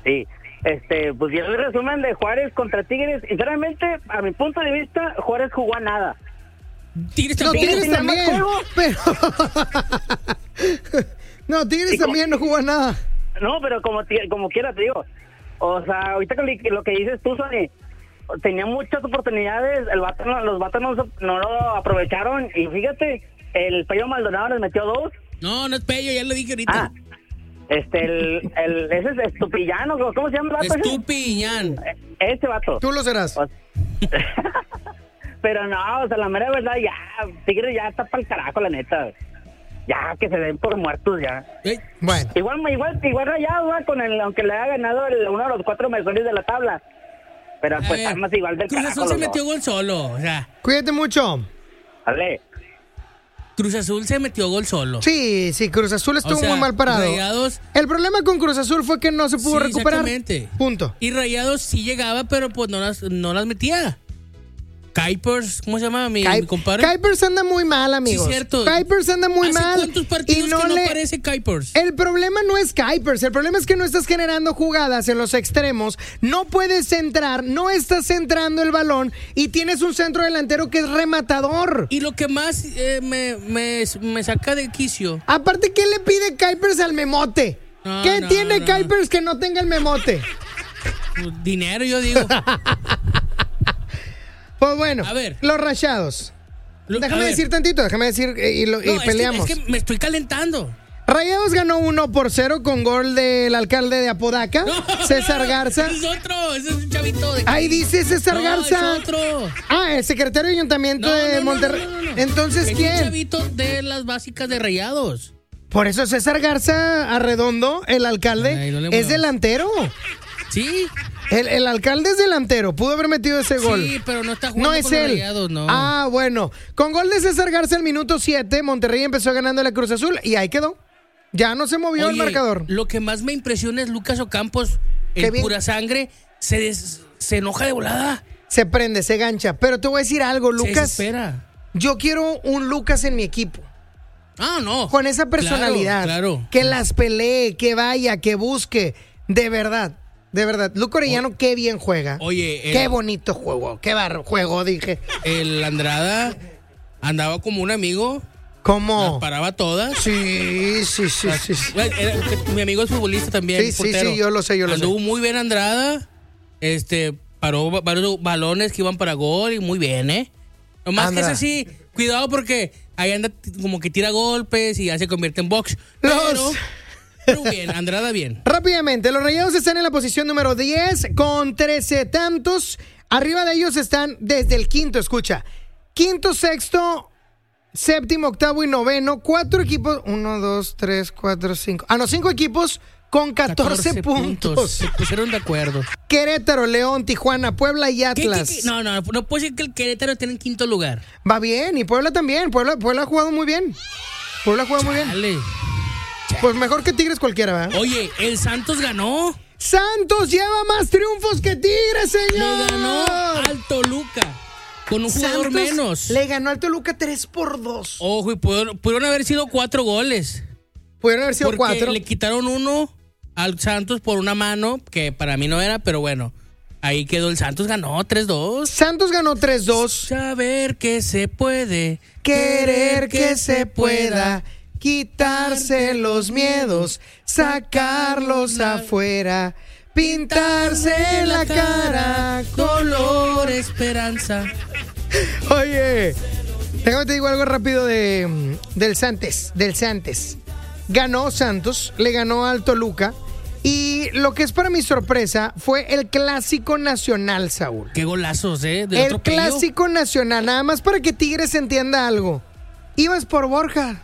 Sí. Pues ya el resumen de Juárez contra Tigres. Sinceramente, a mi punto de vista, Juárez jugó a nada. Tigres Tigres también. Pero... no, Tigres también no jugó a nada. No, pero como quiera te digo. O sea, ahorita lo que dices tú, Sony, tenía muchas oportunidades, los vatos no lo aprovecharon. Y fíjate, el Pello Maldonado les metió 2. No es Pello, ya lo dije ahorita. Ese es Estupillano, ¿cómo se llama el vato? Estupiñán. Ese vato. Tú lo serás. Pero no, o sea, la mera verdad, ya, Tigres ya está para el carajo, la neta. Ya, que se den por muertos ya. Bueno. Igual Rayados, aunque le haya ganado uno de los 4 mejores de la tabla. Pero pues está más igual del Cruz carajo. Azul se metió gol solo, o sea. Cuídate mucho. Dale. Cruz Azul se metió gol solo. Sí, Cruz Azul estuvo muy mal parado. Rayados, el problema con Cruz Azul fue que no se pudo recuperar. Exactamente. Punto. Y Rayados sí llegaba, pero pues no las metía. Kuipers, ¿cómo se llama mi compadre? Kuipers anda muy mal, amigos. Sí, cierto. Kuipers anda muy mal. ¿Hace cuántos partidos que no aparece Kuipers? El problema no es Kuipers, el problema es que no estás generando jugadas en los extremos, no puedes centrar, no estás centrando el balón y tienes un centro delantero que es rematador. Y lo que más me saca de quicio. Aparte, ¿qué le pide Kuipers al memote? ¿Qué tiene Kuipers que no tenga el memote? Dinero, yo digo. Pues bueno, a ver, los Rayados. Déjame decir tantito, y peleamos. Es que me estoy calentando. Rayados ganó 1-0 con gol del alcalde de Apodaca, César Garza. Ese es un chavito de... Ahí dice César Garza. Es otro. El secretario de Ayuntamiento de Monterrey. No. Entonces, ¿quién? Es un chavito de las básicas de Rayados. Por eso César Garza Arredondo, el alcalde, es delantero. Sí. El alcalde es delantero, pudo haber metido ese gol. Sí, pero no está jugando no es con él. Los Rayados, no. Bueno. Con gol de César Garza al minuto 7, Monterrey empezó ganando la Cruz Azul y ahí quedó. Ya no se movió el marcador. Lo que más me impresiona es Lucas Ocampos, el pura sangre, se enoja de volada. Se prende, se gancha. Pero te voy a decir algo, Lucas. Se desespera. Yo quiero un Lucas en mi equipo. No. Con esa personalidad. Claro. Que las pelee, que vaya, que busque. De verdad. Luco Orellano, qué bien juega. Oye. Qué bonito juego. Qué juego, dije. El Andrada andaba como un amigo. ¿Cómo? Las paraba todas. Sí. Mi amigo es futbolista también. Sí, yo lo sé. Anduvo muy bien Andrada. Paró varios balones que iban para gol y muy bien, ¿eh? Nomás que es así, cuidado porque ahí anda como que tira golpes y ya se convierte en box. Pero bien, Andrada bien. Rápidamente, los Rayados están en la posición número 10 con 13 tantos. Arriba de ellos están desde el quinto, escucha. Quinto, sexto, séptimo, octavo y noveno. 4 equipos. 1, 2, 3, 4, 5. 5 equipos con 14 puntos. Se pusieron de acuerdo. Querétaro, León, Tijuana, Puebla y Atlas. No puede ser que el Querétaro esté en quinto lugar. Va bien, y Puebla también. Puebla ha jugado muy bien. Chale. Pues mejor que Tigres cualquiera, ¿verdad? Oye, el Santos ganó. Santos lleva más triunfos que Tigres, señor. Le ganó al Toluca con un jugador menos. Le ganó al Toluca 3-2. Ojo, y pudieron haber sido 4 goles. Pudieron haber sido 4. Porque le quitaron uno al Santos por una mano, que para mí no era, pero bueno. Ahí quedó, el Santos ganó 3-2. Santos ganó 3-2. Saber que se puede, querer que se pueda, quitarse los miedos, sacarlos afuera, pintarse la cara, color esperanza. Oye, déjame te digo algo rápido del Santos. Ganó Santos, le ganó al Toluca. Y lo que es para mi sorpresa fue el Clásico Nacional, Saúl. Qué golazos, ¿eh? El Clásico Nacional, nada más para que Tigres entienda algo. Ibas por Borja.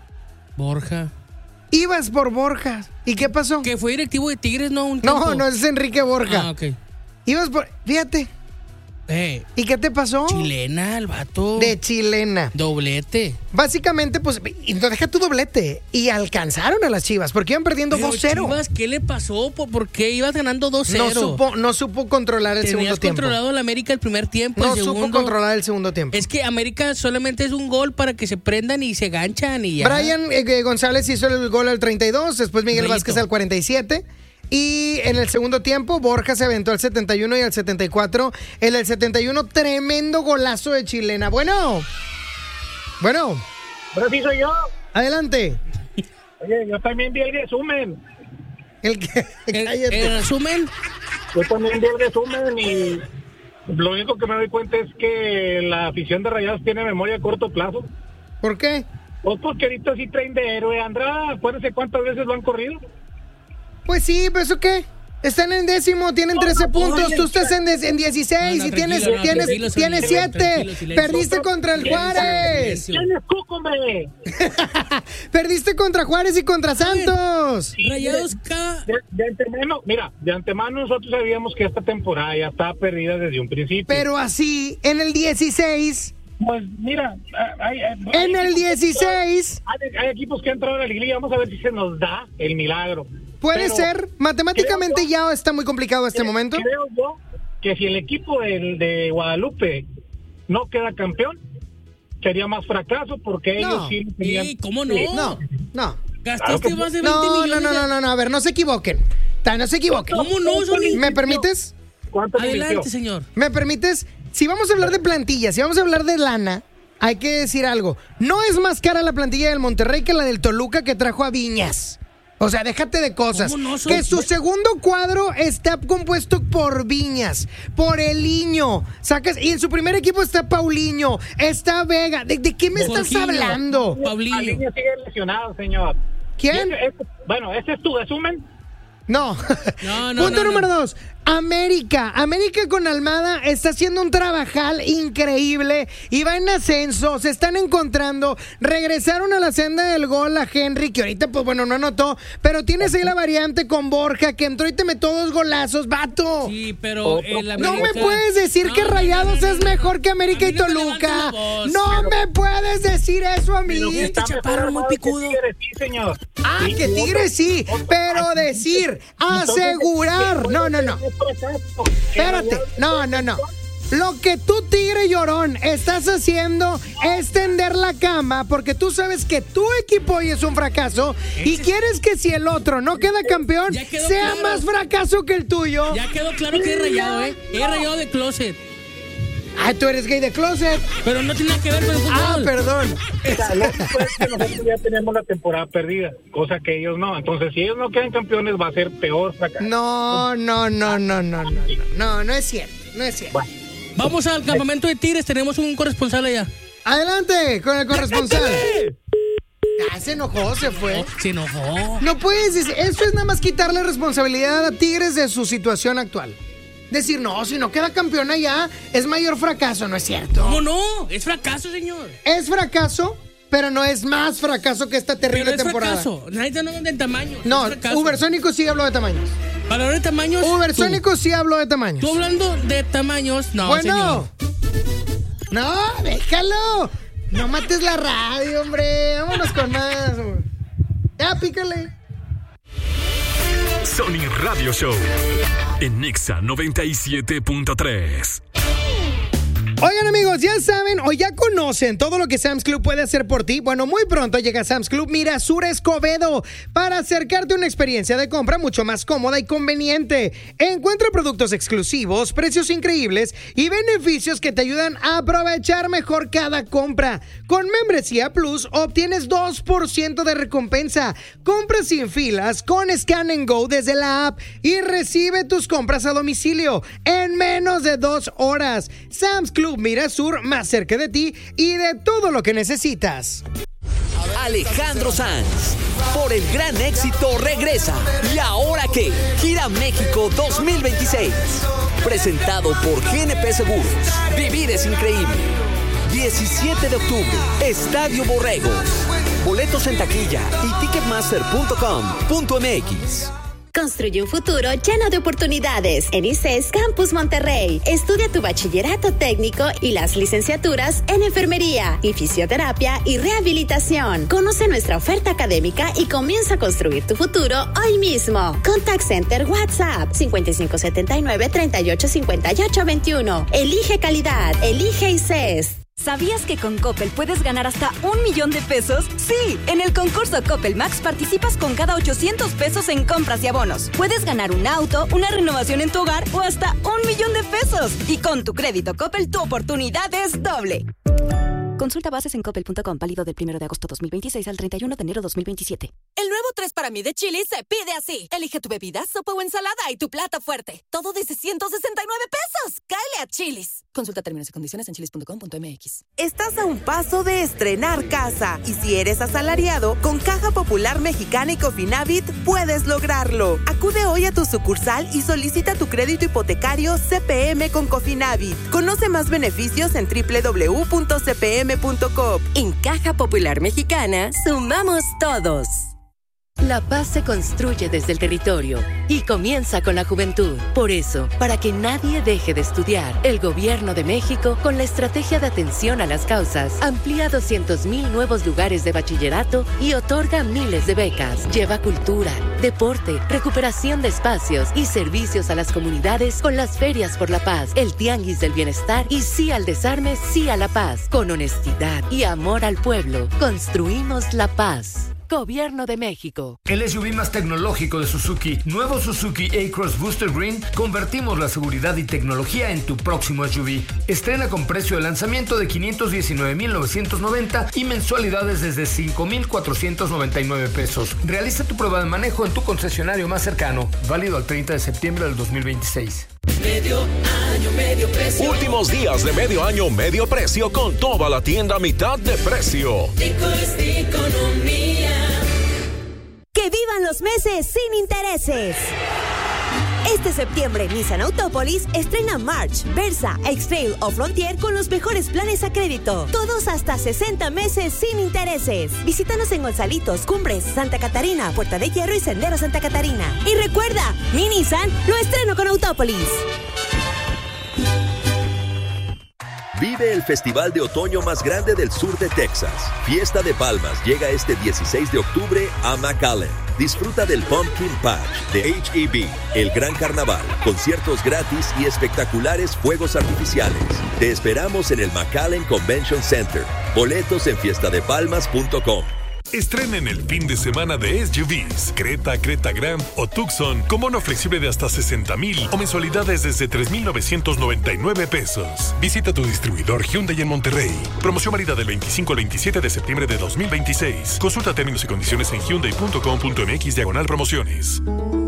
Ibas por Borja. ¿Y qué pasó? Que fue directivo de Tigres, ¿no? No, es Enrique Borja. Ok. Ibas por... Fíjate. ¿Y qué te pasó? Chilena, el vato. De chilena. Doblete. Básicamente, pues, no deja tu doblete. Y alcanzaron a las Chivas, porque iban perdiendo 2-0. Chivas, ¿qué le pasó? ¿Por qué ibas ganando 2-0? No supo controlar el segundo tiempo. Tenías controlado el América el primer tiempo. No supo controlar el segundo tiempo. Es que América solamente es un gol para que se prendan y se ganchan y ya. Brian González hizo el gol al 32, después Miguel Vázquez al 47. Y en el segundo tiempo, Borja se aventó al 71 y al 74. En el 71, tremendo golazo de chilena. Bueno. Pero sí soy yo. Adelante. Oye, yo también vi el resumen. ¿El resumen? Yo también vi el resumen y lo único que me doy cuenta es que la afición de Rayados tiene memoria a corto plazo. ¿Por qué? Pues porque ahorita sí traen de héroe. Andrada, acuérdense cuántas veces lo han corrido. Pues sí, ¿pero eso qué? Están en 10º, tienen 13 puntos, tú estás en 16 y tienes 7. Perdiste contra el Juárez. ¿Tienes hombre? Perdiste contra Juárez y contra Santos. Rayados de antemano, mira, de antemano nosotros sabíamos que esta temporada ya estaba perdida desde un principio. Pero así, en el 16... Pues mira, en el 16... Hay equipos que han entrado a la liga y vamos a ver si se nos da el milagro. Puede ser, matemáticamente ya está muy complicado este momento. Creo yo que si el equipo de Guadalupe no queda campeón, sería más fracaso porque ellos sí tenían... ¿Cómo no? No. Gastaste más de 20 millones. No, a ver, no se equivoquen. No se equivoquen. ¿Cómo no, Sony? ¿Me permites? ¿Cuánto Adelante, señor. ¿Me permites? Si vamos a hablar de plantillas, si vamos a hablar de lana, hay que decir algo. No es más cara la plantilla del Monterrey que la del Toluca que trajo a Viñas. O sea, déjate de cosas. Que su segundo cuadro está compuesto por Viñas, por Eliño. Sacas, y en su primer equipo está Paulinho, está Vega. ¿De qué me estás hablando? Paulinho sigue lesionado, señor. ¿Quién? Bueno, ¿ese es tu resumen? No. Punto número 2. América con Almada está haciendo un trabajal increíble y va en ascenso, se están encontrando, regresaron a la senda del gol a Henry, que ahorita pues bueno no anotó, pero tienes ahí la variante con Borja que entró y te metió 2 golazos, vato. Sí, pero no me puedes decir que Rayados es mejor que América y Toluca. No me puedes decir eso a mí. Este chaparro muy picudo. Señor. Que Tigres sí, pero decir, asegurar, no. Espérate, no. Lo que tú, Tigre Llorón, estás haciendo es tender la cama porque tú sabes que tu equipo hoy es un fracaso y quieres que si el otro no queda campeón, sea más fracaso que el tuyo. Ya quedó claro que es Rayado, ¿eh? Es Rayado de closet. Tú eres gay de closet. Pero no tiene nada que ver con el fútbol. Perdón. Lógico es que nosotros ya tenemos la temporada perdida, cosa que ellos no. Entonces, si ellos no quedan campeones, va a ser peor fracaso. No es cierto. Bueno. Vamos al campamento de Tigres, tenemos un corresponsal allá. Adelante con el corresponsal. Se enojó, se fue. Se enojó. No puedes decir, eso es nada más quitarle responsabilidad a Tigres de su situación actual. Decir, no, si no queda campeón allá, es mayor fracaso, ¿no es cierto? ¿Cómo no? Es fracaso, señor. Es fracaso, pero no es más fracaso que esta terrible temporada. Fracaso. Nadie está hablando de tamaños. No, Ubersónico sí habló de tamaños. ¿Para hablar de tamaños? Ubersónico sí habló de tamaños. ¿Tú hablando de tamaños? No, bueno, señor. No, déjalo. No mates la radio, hombre. Vámonos con más. Ya, pícale. Sony Radio Show en Nexa 97.3. Oigan amigos, ya saben o ya conocen todo lo que Sam's Club puede hacer por ti. Bueno, muy pronto llega Sam's Club Mirasur Escobedo para acercarte a una experiencia de compra mucho más cómoda y conveniente. Encuentra productos exclusivos, precios increíbles y beneficios que te ayudan a aprovechar mejor cada compra. Con Membresía Plus obtienes 2% de recompensa. Compra sin filas con Scan & Go desde la app y recibe tus compras a domicilio en menos de 2 horas. Sam's Club Mirasur, más cerca de ti y de todo lo que necesitas. Alejandro Sanz, por el gran éxito regresa. ¿Y ahora qué? Gira México 2026. Presentado por GNP Seguros. Vivir es increíble. 17 de octubre, Estadio Borregos. Boletos en taquilla y ticketmaster.com.mx. Construye un futuro lleno de oportunidades en ICES Campus Monterrey. Estudia tu bachillerato técnico y las licenciaturas en enfermería y fisioterapia y rehabilitación. Conoce nuestra oferta académica y comienza a construir tu futuro hoy mismo. Contact Center WhatsApp 5579-385821. Elige calidad, elige ICES. ¿Sabías que con Coppel puedes ganar hasta 1 millón de pesos? Sí, en el concurso Coppel Max participas con cada 800 pesos en compras y abonos. Puedes ganar un auto, una renovación en tu hogar o hasta 1 millón de pesos. Y con tu crédito Coppel, tu oportunidad es doble. Consulta bases en coppel.com, válido del 1 de agosto 2026 al 31 de enero 2027. El nuevo 3 para mí de Chili's se pide así. Elige tu bebida, sopa o ensalada y tu plato fuerte. Todo desde 169 pesos. ¡Cáele a Chili's! Consulta términos y condiciones en chili's.com.mx. Estás a un paso de estrenar casa. Y si eres asalariado, con Caja Popular Mexicana y Cofinavit puedes lograrlo. Acude hoy a tu sucursal y solicita tu crédito hipotecario CPM con Cofinavit. Conoce más beneficios en www.cpm.com. En Caja Popular Mexicana, sumamos todos. La paz se construye desde el territorio y comienza con la juventud. Por eso, para que nadie deje de estudiar, el Gobierno de México, con la estrategia de atención a las causas, amplía 200,000 nuevos lugares de bachillerato y otorga miles de becas. Lleva cultura, deporte, recuperación de espacios y servicios a las comunidades con las ferias por la paz, el tianguis del bienestar y sí al desarme, sí a la paz. Con honestidad y amor al pueblo, construimos la paz. Gobierno de México. El SUV más tecnológico de Suzuki, nuevo Suzuki A-Cross Booster Green, convertimos la seguridad y tecnología en tu próximo SUV. Estrena con precio de lanzamiento de $519,990 y mensualidades desde $5,499 pesos. Realiza tu prueba de manejo en tu concesionario más cercano, válido al 30 de septiembre del 2026. Medio año, medio precio. Últimos días de medio año, medio precio con toda la tienda a mitad de precio. Licores de economía. ¡Que vivan los meses sin intereses! Este septiembre, Nissan Autópolis estrena March, Versa, X-Trail o Frontier con los mejores planes a crédito. Todos hasta 60 meses sin intereses. Visítanos en Gonzalitos, Cumbres, Santa Catarina, Puerta de Hierro y Sendero Santa Catarina. Y recuerda, mi Nissan lo estreno con Autópolis. Vive el festival de otoño más grande del sur de Texas. Fiesta de Palmas llega este 16 de octubre a McAllen. Disfruta del Pumpkin Patch de H-E-B, el gran carnaval, conciertos gratis y espectaculares fuegos artificiales. Te esperamos en el McAllen Convention Center. Boletos en fiestadepalmas.com. Estrenen el fin de semana de SUVs, Creta, Creta Grand o Tucson con bono flexible de hasta 60,000 o mensualidades desde 3,999 pesos. Visita tu distribuidor Hyundai en Monterrey. Promoción válida del 25 al 27 de septiembre de 2026. Consulta términos y condiciones en hyundai.com.mx/promociones.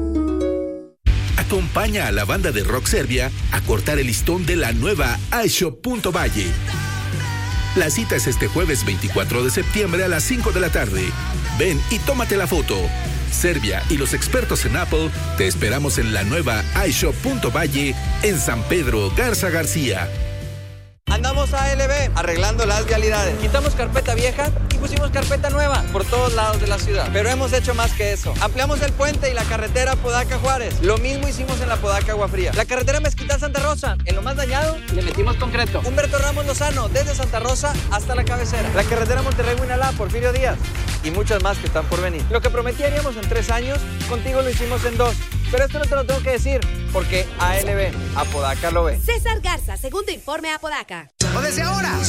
Acompaña a la banda de rock Serbia a cortar el listón de la nueva iShop Punto Valle. La cita es este jueves 24 de septiembre a las 5 de la tarde. Ven y tómate la foto. Serbia y los expertos en Apple te esperamos en la nueva iShop Punto Valle en San Pedro Garza García. Andamos a ALB arreglando las vialidades. Quitamos carpeta vieja y pusimos carpeta nueva por todos lados de la ciudad. Pero hemos hecho más que eso. Ampliamos el puente y la carretera Podaca-Juárez. Lo mismo hicimos en la Podaca-Agua Fría. La carretera Mezquital-Santa Rosa. En lo más dañado, le metimos concreto. Humberto Ramos Lozano, desde Santa Rosa hasta la cabecera. La carretera Monterrey-Huinalá, Porfirio Díaz. Y muchas más que están por venir. Lo que prometí haríamos en 3 años, contigo lo hicimos en 2. Pero esto no te lo tengo que decir, porque ALB, Apodaca lo ve. César Garza, segundo informe Apodaca. O desde ahora,